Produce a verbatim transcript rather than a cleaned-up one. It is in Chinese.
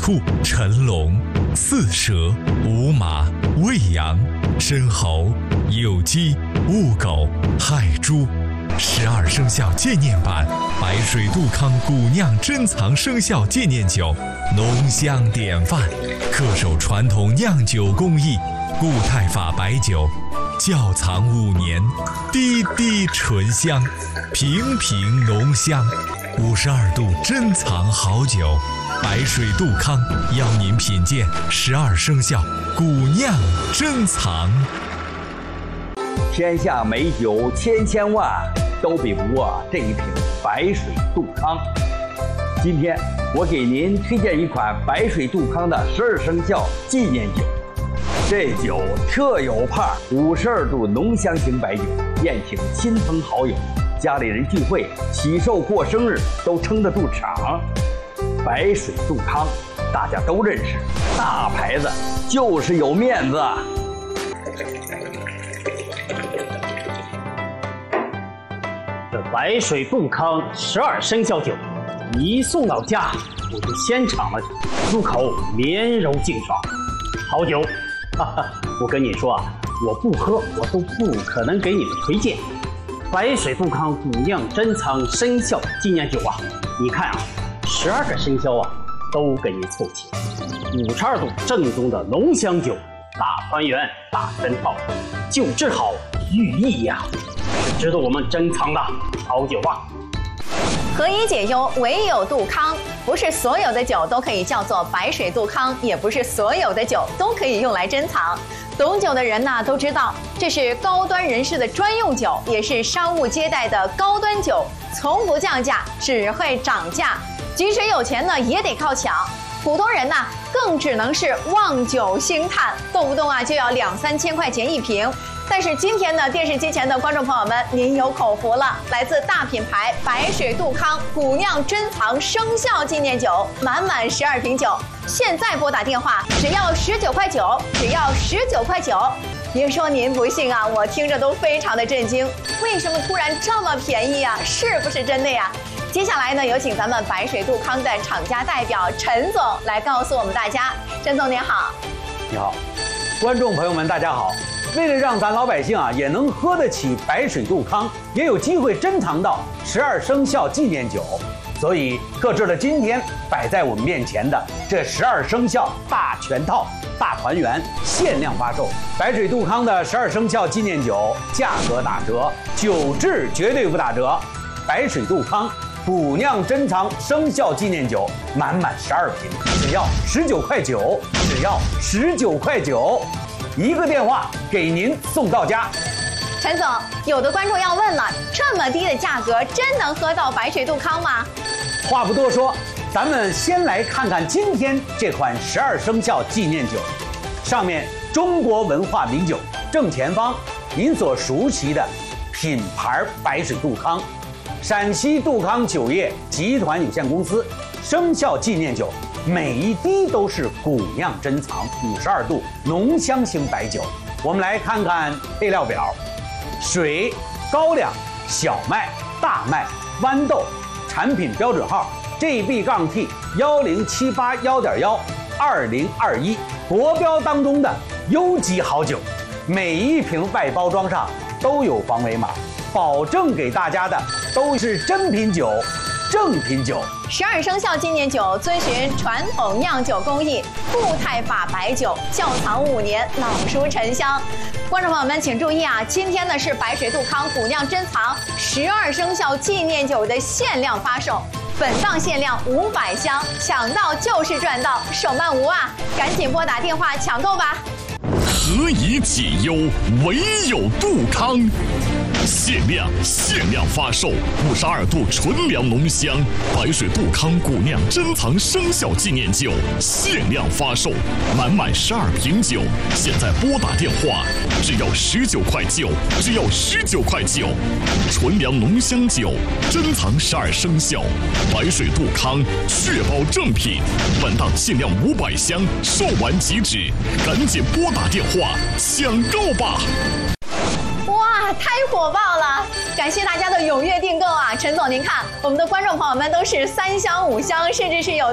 兔、辰龙、巳蛇、午马、未羊、申猴、酉鸡、戊狗、亥猪。十二生肖纪念版白水杜康古酿珍藏生肖纪念酒，浓香典范，恪守传统酿酒工艺，固态法白酒，窖藏五年，滴滴醇香，平平浓香。五十二度珍藏好酒，白水杜康邀您品鉴十二生肖古酿珍藏。 天下美酒千千万，都比不过这一瓶白水杜康。今天我给您推荐一款白水杜康的十二生肖纪念酒。这酒特有派，五十二度浓香型白酒，宴请亲朋好友，家里人聚会、喜寿过生日都撑得住场。白水杜康大家都认识，大牌子就是有面子。 这白水杜康十二生肖酒一送到家，我就先尝了，入口绵柔净爽，好酒。哈哈，我跟你说啊，我不喝我都不可能给你们推荐。白水杜康古酿珍藏生肖纪念酒啊，你看啊，十二个生肖啊都给你凑齐，五十二度正宗的浓香酒，大团圆大珍套，酒质好寓意呀、啊，是值得我们珍藏的好酒啊。 何以解忧，唯有杜康。不是所有的酒都可以叫做白水杜康，也不是所有的酒都可以用来珍藏。懂酒的人呢都知道，这是高端人士的专用酒，也是商务接待的高端酒，从不降价，只会涨价。即使有钱呢，也得靠抢。普通人呢，更只能是望酒兴叹，动不动啊就要两三千块钱一瓶。但是今天呢，电视机前的观众朋友们，您有口福了！来自大品牌白水杜康古酿珍藏生肖纪念酒，满满十二瓶酒，现在拨打电话只要十九块九，只要十九块九。别说您不信啊，我听着都非常的震惊，为什么突然这么便宜啊？是不是真的呀？接下来呢，有请咱们白水杜康的厂家代表陈总来告诉我们大家。陈总您好。 你好，观众朋友们大家好。为了让咱老百姓啊也能喝得起白水杜康，也有机会珍藏到十二生肖纪念酒，所以特制了今天摆在我们面前的这十二生肖大全套大团圆限量发售。白水杜康的十二生肖纪念酒价格打折，酒质绝对不打折。白水杜康古酿珍藏生肖纪念酒满满十二瓶，只要十九块九，只要十九块九。一个电话给您送到家。 陈总，有的观众要问了，这么低的价格真能喝到白水杜康吗？ 话不多说，咱们先来看看今天这款十二生肖纪念酒。上面中国文化名酒，正前方您所熟悉的品牌白水杜康，陕西杜康酒业集团有限公司生肖纪念酒，每一滴都是古酿珍藏五十二度浓香型白酒。我们来看看配料表：水、高粱、小麦、大麦、豌豆，产品标准号 G B T 幺零七八幺点幺二零二一，国标当中的优级好酒。每一瓶外包装上都有防伪码，保证给大家的都是真品酒。正品酒， 十二生肖纪念酒遵循传统酿酒工艺，固态法白酒，窖藏五年，老熟陈香。观众朋友们请注意啊，今天呢是白水杜康古酿珍藏十二生肖纪念酒的限量发售，本档限量五百箱，抢到就是赚到，手慢无啊！赶紧拨打电话抢购吧。 何以解忧，唯有杜康。限量限量发售五十二度纯粮浓香白水杜康古酿珍藏生肖纪念酒，限量发售，满满十二瓶酒，现在拨打电话只要十九块九，只要十九块九。纯粮浓香酒，珍藏十二生肖，白水杜康，确保正品。本档限量五百箱，售完即止，赶紧拨打电话抢购吧！ 哇，太火爆了！感谢大家的踊跃订购啊！陈总，您看，我们的观众朋友们都是三箱、五箱，甚至是有